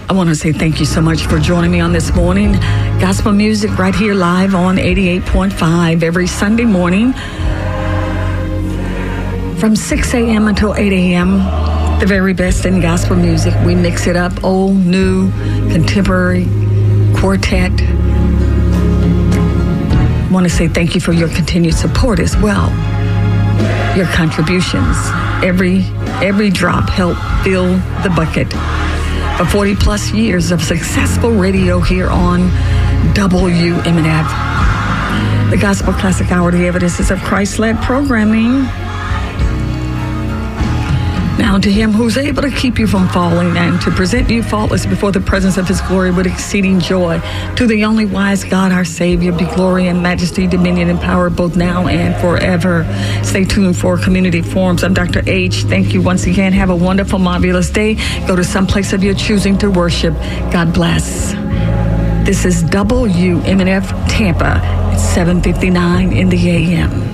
I want to say thank you so much for joining me on this morning. Gospel music right here live on 88.5 every Sunday morning from 6 a.m. until 8 a.m. The very best in gospel music. We mix it up, old, new, contemporary, quartet. I want to say thank you for your continued support as well. Your contributions. Every drop helped fill the bucket. For 40 plus years of successful radio here on WMNF. The Gospel Classic Hour, the evidences of Christ-led programming. Now to him who's able to keep you from falling and to present you faultless before the presence of his glory with exceeding joy. To the only wise God, our Savior, be glory and majesty, dominion and power both now and forever. Stay tuned for community forums. I'm Dr. H. Thank you once again. Have a wonderful, marvelous day. Go to some place of your choosing to worship. God bless. This is WMNF Tampa. It's 7:59 in the a.m.